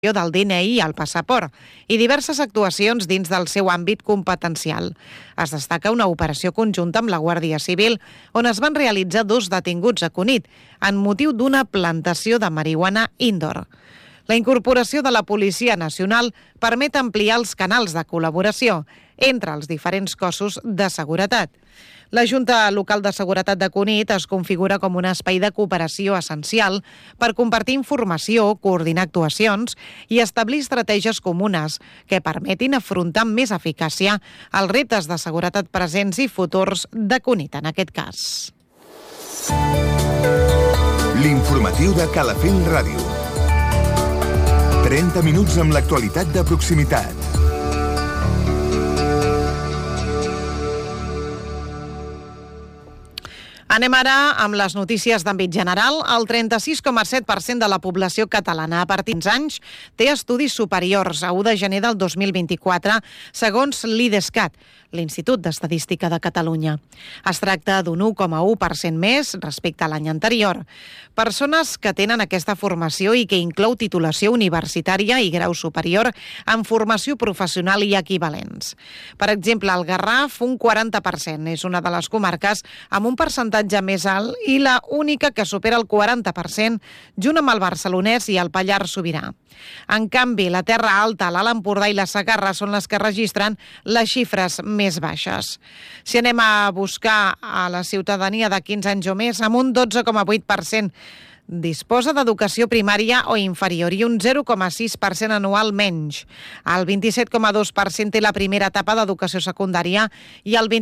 del DNI al passaport i diverses actuacions dins del seu àmbit competencial. Es destaca una operació conjunta amb la Guàrdia Civil on es van realitzar 2 detinguts a Cunit en motiu d'una plantació de marihuana indoor. La incorporació de la Policia Nacional permet ampliar els canals de col·laboració entre els diferents cossos de seguretat. La Junta Local de Seguretat de Cunit es configura com un espai de cooperació essencial per compartir informació, coordinar actuacions i establir estratègies comunes que permetin afrontar amb més eficàcia els reptes de seguretat presents i futurs de Cunit, en aquest cas. L'informatiu de Calafell Ràdio. 30 minuts amb l'actualitat de proximitat. Anem ara amb les notícies d'àmbit general. El 36,7% de la població catalana a partir de 15 anys té estudis superiors a 1 de gener del 2024, segons l'IDESCAT, l'Institut d'Estadística de Catalunya. Es tracta d'un 1,1% més respecte a l'any anterior. Persones que tenen aquesta formació i que inclou titulació universitària i grau superior en formació professional i equivalents. Per exemple, el Garraf, un 40%, és una de les comarques amb un percentatge més alt i la única que supera el 40%, junt amb el Barcelonès i el Pallars Sobirà. En canvi, la Terra Alta, l'Alt Empordà i la Segarra són les que registren les xifres més baixes. Si anem a buscar a la ciutadania de 15 anys o més, amb un 12,8% disposa d'educació primària o inferior i un 0,6% anual menys. El 27,2% té la primera etapa d'educació secundària i el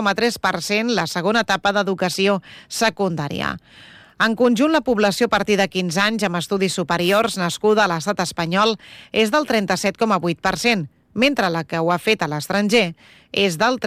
23,3% la segona etapa d'educació secundària. En conjunt, la població a partir de 15 anys amb estudis superiors nascuda a l'estat espanyol és del 37,8%, mentre la que ho ha fet a l'estranger és del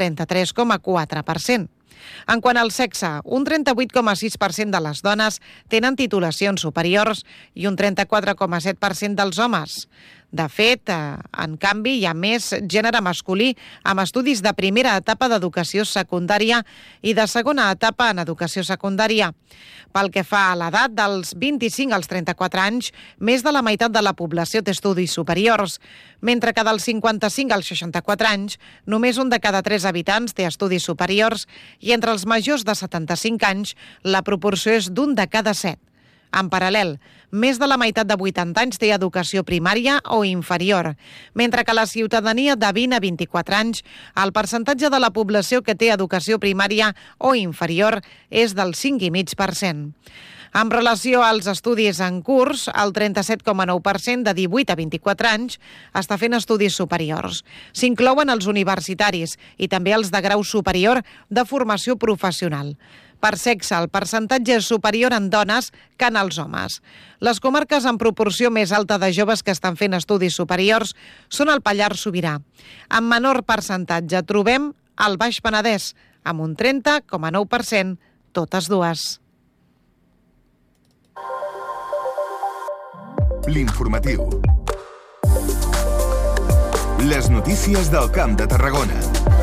33,4%. En quant al sexe, un 38,6% de les dones tenen titulacions superiors i un 34,7% dels homes. De fet, en canvi, hi ha més gènere masculí amb estudis de primera etapa d'educació secundària i de segona etapa en educació secundària. Pel que fa a l'edat, dels 25 als 34 anys, més de la meitat de la població té estudis superiors, mentre que dels 55 als 64 anys, només un de cada 3 habitants té estudis superiors i entre els majors de 75 anys la proporció és d'un de cada 7. En paral·lel, més de la meitat de 80 anys té educació primària o inferior, mentre que la ciutadania de 20 a 24 anys, el percentatge de la població que té educació primària o inferior és del 5,5%. En relació als estudis en curs, el 37,9% de 18 a 24 anys està fent estudis superiors. S'inclouen els universitaris i també els de grau superior de formació professional. Per sexe, el percentatge és superior en dones que en els homes. Les comarques amb proporció més alta de joves que estan fent estudis superiors són el Pallars Sobirà. En menor percentatge trobem el Baix Penedès, amb un 30,9%, totes dues. L'informatiu. Les notícies del Camp de Tarragona.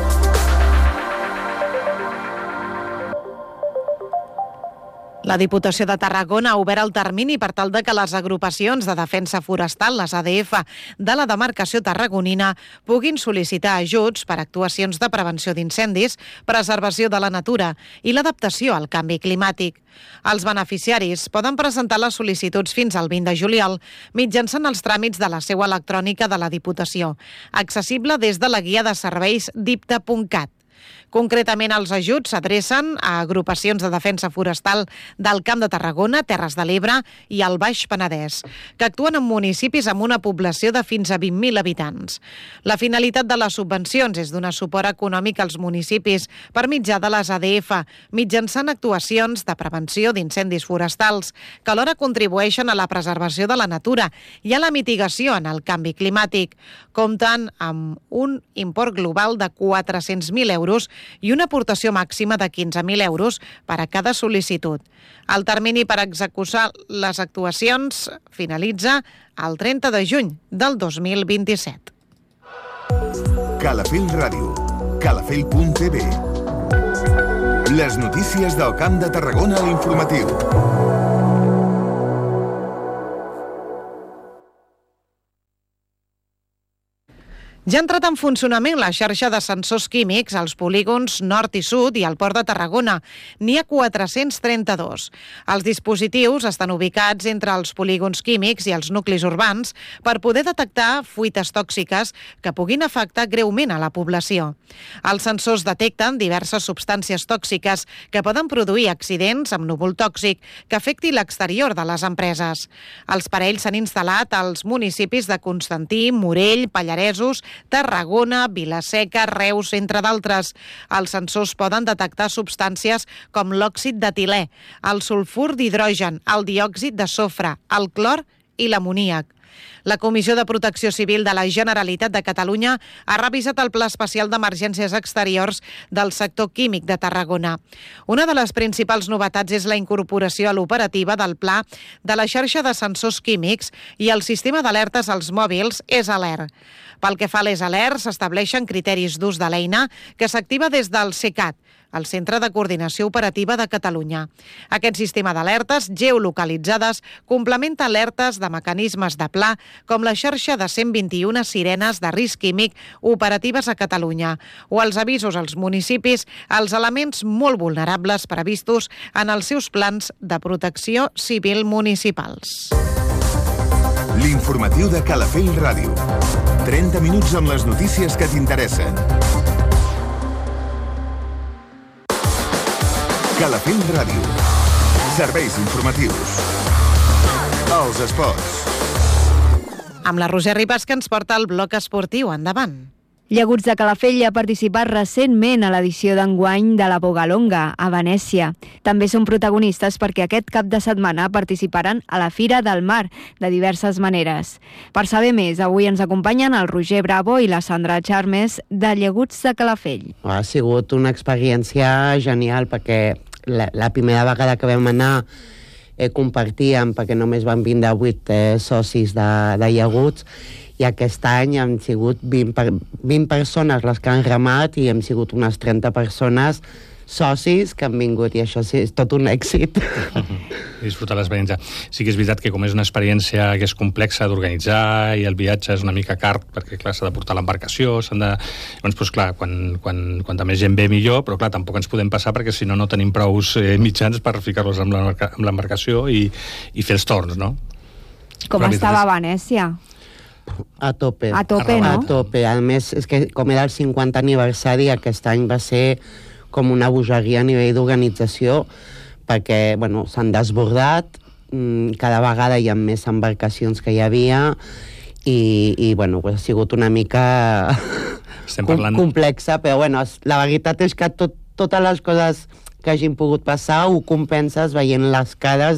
La Diputació de Tarragona ha obert el termini per tal de que les agrupacions de defensa forestal, les ADF, de la demarcació tarragonina puguin sol·licitar ajuts per actuacions de prevenció d'incendis, preservació de la natura i l'adaptació al canvi climàtic. Els beneficiaris poden presentar les sol·licituds fins al 20 de juliol mitjançant els tràmits de la seu electrònica de la Diputació, accessible des de la guia de serveis dipta.cat. Concretament, els ajuts s'adrecen a agrupacions de defensa forestal del Camp de Tarragona, Terres de l'Ebre i el Baix Penedès, que actuen en municipis amb una població de fins a 20.000 habitants. La finalitat de les subvencions és donar suport econòmic als municipis per mitjà de les ADF, mitjançant actuacions de prevenció d'incendis forestals, que alhora contribueixen a la preservació de la natura i a la mitigació en el canvi climàtic. Compten amb un import global de 400.000 euros i una aportació màxima de 15.000 euros per a cada sol·licitud. El termini per executar les actuacions finalitza el 30 de juny del 2027. Calafell Ràdio. Calafell.tv. Les notícies del Camp de Tarragona a l'informatiu. Ja ha entrat en funcionament la xarxa de sensors químics als polígons nord i sud i al port de Tarragona. N'hi ha 432. Els dispositius estan ubicats entre els polígons químics i els nuclis urbans per poder detectar fuites tòxiques que puguin afectar greument a la població. Els sensors detecten diverses substàncies tòxiques que poden produir accidents amb núvol tòxic que afecti l'exterior de les empreses. Els parells s'han instal·lat als municipis de Constantí, Morell, Pallaresos, Tarragona, Vila-seca, Reus, entre d'altres. Els sensors poden detectar substàncies com l'òxid d'etilè, el sulfur d'hidrogen, el diòxid de sofre, el clor i l'amoníac. La Comissió de Protecció Civil de la Generalitat de Catalunya ha revisat el Pla Especial d'Emergències Exteriors del sector químic de Tarragona. Una de les principals novetats és la incorporació a l'operativa del pla de la xarxa de sensors químics i el sistema d'alertes als mòbils EsAlert. Pel que fa a l'EsAlert, s'estableixen criteris d'ús de l'eina que s'activa des del CECAT, el Centre de Coordinació Operativa de Catalunya. Aquest sistema d'alertes geolocalitzades complementa alertes de mecanismes de pla com la xarxa de 121 sirenes de risc químic operatives a Catalunya o els avisos als municipis als elements molt vulnerables previstos en els seus plans de protecció civil municipals. L'informatiu de Calafell Ràdio. 30 minuts amb les notícies que t'interessen. Calafell Ràdio. Serveis informatius. Els esports. Amb la Roser Ribas, que ens porta el bloc esportiu. Endavant. Llaguts de Calafell ha participat recentment a l'edició d'enguany de la Bogalonga, a Venècia. També són protagonistes perquè aquest cap de setmana participaran a la Fira del Mar, de diverses maneres. Per saber més, avui ens acompanyen el Roger Bravo i la Sandra Charmes de Llaguts de Calafell. Ha sigut una experiència genial perquè la primera vegada que vam anar compartíem, perquè només van vindre 8 socis de Llaguts, i aquest any han sigut 20 persones les que han remat i hem sigut unes 30 persones socis que han vingut, i això sí, és tot un èxit. Disfrutar l'experiència. Sí que és veritat que com és una experiència que és complexa d'organitzar i el viatge és una mica car, perquè clar, s'ha de portar l'embarcació, s'han de... Llavors, clar, quanta més gent ve millor, però clar, tampoc ens podem passar perquè si no tenim prous mitjans per ficar-los amb l'embarcació i fer els torns, no? Com estava a Venècia? A tope. A tope, no? A tope. A més, és que com era el 50 aniversari, aquest any va ser com una bogeria a nivell d'organització, perquè, bueno, s'han desbordat, cada vegada hi ha més embarcacions que hi havia, i bueno, ha sigut una mica complexa, però bueno, la veritat és que totes les coses que hagin pogut passar ho compenses veient les cares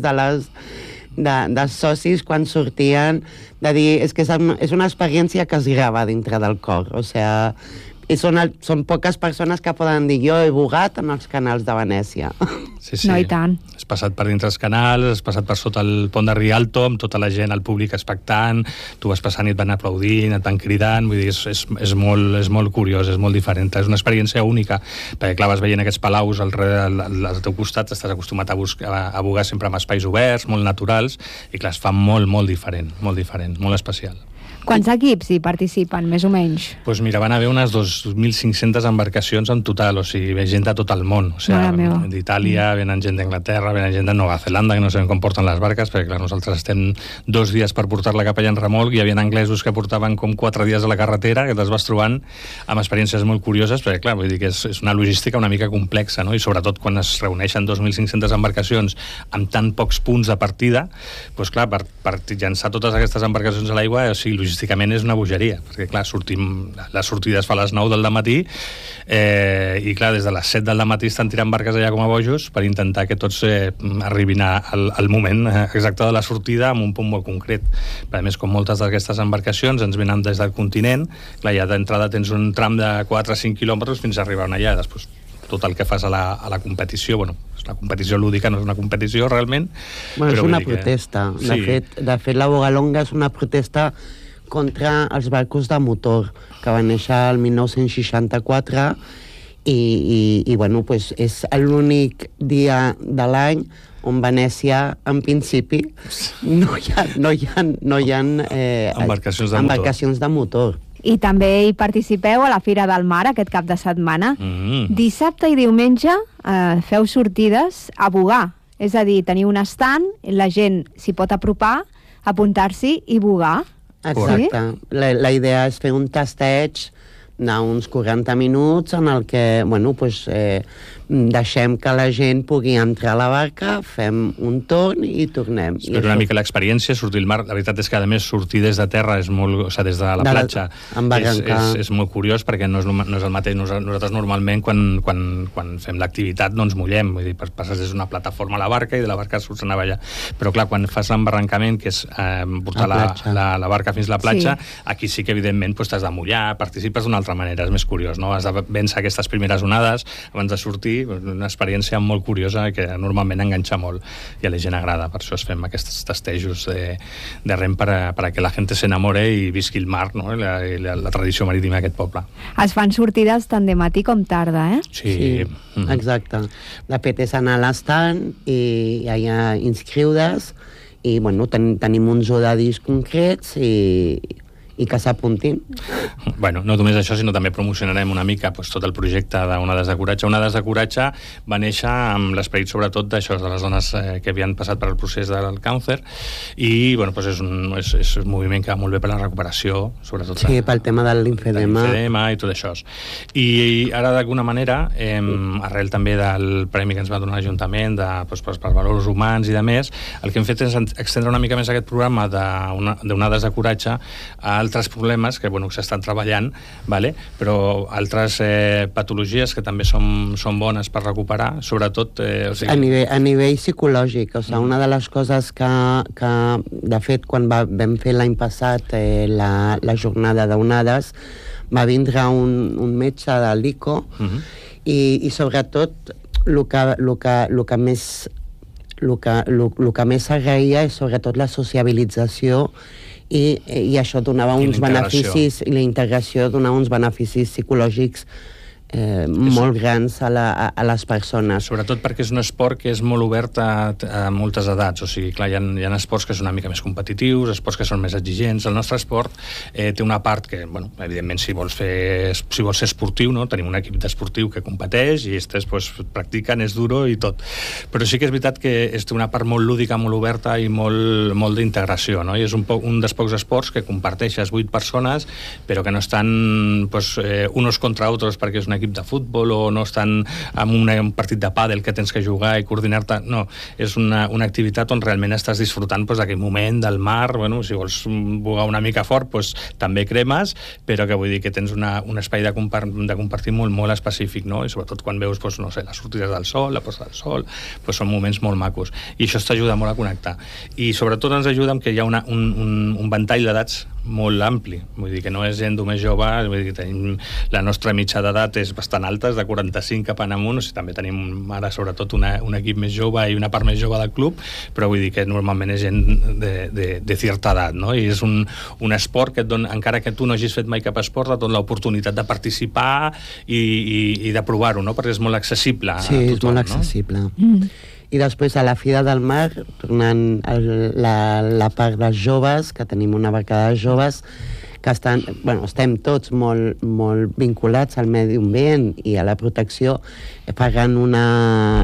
dels socis quan sortien, de dir, és que és una experiència que es grava dintre del cor, o sigui, són poques persones que poden dir jo he bugat en els canals de Venècia. Sí. No, i tant. Has passat per dintre els canals, has passat per sota el pont de Rialto, amb tota la gent, el públic expectant, tu vas passant i et van aplaudint, et van cridant, vull dir, és molt curiós, és molt diferent, és una experiència única, perquè clar, vas veient aquests palaus al teu costat, estàs acostumat a bugar sempre en espais oberts, molt naturals, i clar, es fa molt diferent, molt especial. Quants equips hi participen, més o menys? Doncs mira, van haver unes 2.500 embarcacions en total, o sigui, ve gent de tot el món, o sigui, d'Itàlia, venen gent d'Anglaterra, venen gent de Nova Zelanda, que no sabem com porten les barques, perquè clar, nosaltres estem 2 dies per portar-la cap allà en remolc, i hi havia anglesos que portaven com 4 dies a la carretera, que te'ls vas trobant amb experiències molt curioses, perquè clar, vull dir que és una logística una mica complexa, no? I sobretot quan es reuneixen 2.500 embarcacions amb tan pocs punts de partida, doncs clar, per llançar totes aquestes embarcacions a l'aigua, o sigui, logísticament és una bogeria, perquè clar, la sortida es fa a les 9 del matí i clar, des de les 7 del matí estan tirant barques allà com a bojos per intentar que tots arribin al moment exacte de la sortida amb un punt molt concret. A més, com moltes d'aquestes embarcacions ens venen des del continent, clar, ja d'entrada tens un tram de 4 o 5 quilòmetres fins a arribar allà, després tot el que fas a la competició, bueno, és una competició lúdica, no és una competició realment. Bueno, és una protesta. Sí. De fet, la Bogalonga és una protesta contra els barcos de motor, que va néixer el 1964 i bueno, pues és l'únic dia de l'any on Venècia, en principi, no hi ha embarcacions de motor. De motor. I també hi participeu a la Fira del Mar aquest cap de setmana. Dissabte i diumenge feu sortides a bogar. És a dir, teniu un estand, la gent s'hi pot apropar, apuntar-s'hi i bogar. Exacte. Sí? La idea és fer un tasteig d'uns 40 minuts en el que, bueno, pues, deixem que la gent pugui entrar a la barca, fem un torn i tornem. És una mica l'experiència, sortir al mar. La veritat és que, a més, sortir des de terra és molt... O sigui, des de la platja és molt curiós, perquè no és el mateix. Nosaltres normalment, quan fem l'activitat, no ens mullem. Vull dir, passes des d'una plataforma a la barca i de la barca surts a navegar. Però, clar, quan fas l'embarrancament, que és portar la barca fins a la platja, aquí sí que, evidentment, t'has de mullar, participes d'una altra manera, és més curiós, no? Has de vèncer aquestes primeres onades abans de sortir, una experiència molt curiosa que normalment enganxa molt i a la gent agrada, per això es fem aquests tastejos de rem per a que la gent s'enamore i visqui el mar, no? la tradició marítima d'aquest poble. Es fan sortides tant de matí com tarda, eh? Sí. Exacte. De fet, és anar a l'estand i allà inscriure's i, bueno, tenim uns horaris concrets i que s'apuntin. Bueno, no només això, sinó també promocionarem una mica tot el projecte d'Onades de Coratge. Onades de Coratge va néixer amb l'esperit sobretot d'això, de les dones que havien passat per el procés del càncer i, bueno, és un moviment que va molt bé per la recuperació, sobretot. Sí, pel tema de l'imfedema. I tot això. I ara, d'alguna manera, arrel també del premi que ens va donar l'Ajuntament per valors humans i de més, el que hem fet és extendre una mica més aquest programa d'Onades de Coratge a altres problemes que, bueno, s'estan treballant, vale? Però altres patologies que també són bones per recuperar, sobretot... A nivell psicològic, o sigui, una de les coses que de fet, quan vam fer l'any passat la jornada d'onades, va vindre un metge de l'ICO i sobretot el que més s'agraïa és sobretot la sociabilització i això donava uns beneficis, i la integració donava uns beneficis psicològics molt grans a les persones. Sobretot perquè és un esport que és molt obert a moltes edats. O sigui, clar, hi ha esports que són una mica més competitius, esports que són més exigents. El nostre esport té una part que, bueno, evidentment, si vols ser esportiu, no? Tenim un equip d'esportiu que competeix i practiquen, és duro i tot. Però sí que és veritat que té una part molt lúdica, molt oberta i molt d'integració, no? I és un dels pocs esports que comparteixes 8 persones, però que no estan unos contra otros perquè és un equip de futbol o no estan en un partit de pàdel que tens que jugar i coordinar-te. No, és una activitat on realment estàs disfrutant d'aquell moment del mar. Bueno, si vols bugar una mica fort, també cremes, però que vull dir que tens un espai de compartir molt, molt específic, no? I sobretot quan veus, no sé, les sortides del sol, la posta del sol, són moments molt macos. I això t'ajuda molt a connectar. I sobretot ens ajuda que hi ha un ventall d'edats molt ampli, vull dir que no és gent més jove, vull dir que tenim la nostra mitja d'edat és bastant alta, és de 45 cap en amunt, o sigui, també tenim ara sobretot un equip més jove i una part més jove del club, però vull dir que normalment és gent de certa edat, no? I és un esport que et dona, encara que tu no hagis fet mai cap esport, et dona l'oportunitat de participar i de provar-ho, no? Perquè és molt accessible a tothom, és molt accessible. I després a la Fira del Mar, tornant a la part dels joves, que tenim una barca de joves, que estem tots molt, molt vinculats al medi ambient i a la protecció, pagant una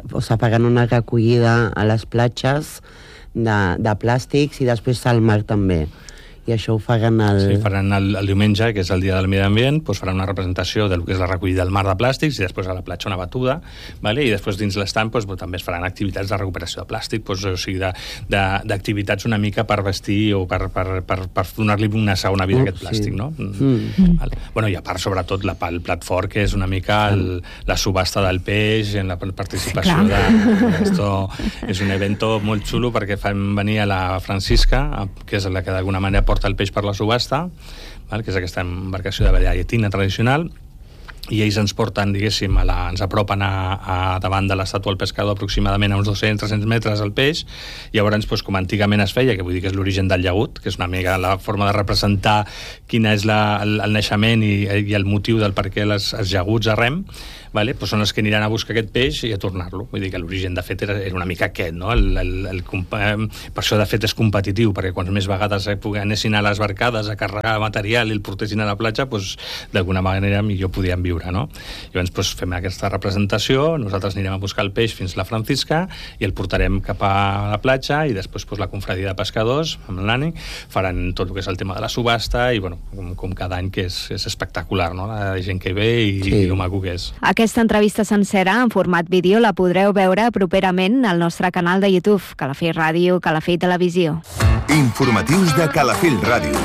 recollida a les platges de plàstics i després al mar també. I això ho faran el diumenge, que és el dia del medi ambient, faran una representació del que és la recollida del mar de plàstics i després a la platja una batuda, vale? I després dins l'estand també es faran activitats de recuperació de plàstic, o sigui, d'activitats una mica per vestir o per donar-li una segona vida a aquest plàstic, no? Vale? Bueno, i a part, sobretot, el plat fort, que és una mica la subhasta del peix, en la participació esto és un evento molt xulo perquè fan venir a la Francisca, que és la que d'alguna manera porta el peix per la subhasta, que és aquesta embarcació de lletina tradicional, i ells ens porten, diguéssim, ens apropen a davant de l'estàtua del pescador aproximadament a uns 200-300 metres al peix, i llavors, com antigament es feia, que vull dir que és l'origen del llagut, que és una mica la forma de representar quina és el naixement i el motiu del per què els llaguts a rem, vale? Pues són els que aniran a buscar aquest peix i a tornar-lo. Vull dir que l'origen, de fet, era una mica aquest, no? Per això, de fet, és competitiu, perquè quants més vegades anessin a les barcades a carregar material i el portessin a la platja, pues, d'alguna manera millor podien viure, no? Llavors, pues, fem aquesta representació, nosaltres anirem a buscar el peix fins a la Francisca i el portarem cap a la platja, i després, pues, la confradia de pescadors, amb l'ànic, faran tot el que és el tema de la subhasta, i, bueno, com cada any, que és espectacular, no? La gent que hi ve i el maco que és. Aquesta entrevista sencera en format vídeo la podreu veure properament al nostre canal de YouTube, Calafell Ràdio, Calafell Televisió. Informatius de Calafell Ràdio.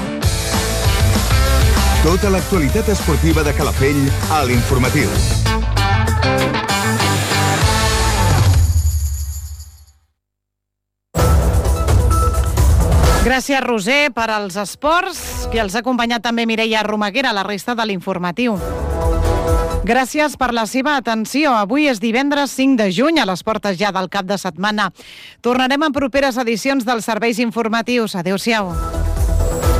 Tota l'actualitat esportiva de Calafell a l'Informatiu. Gràcies, Roser, per als esports, que els ha acompanyat també Mireia Romaguera, la resta de l'Informatiu. Gràcies per la seva atenció. Avui és divendres 5 de juny, a les portes ja del cap de setmana. Tornarem en properes edicions dels serveis informatius. Adéu-siau.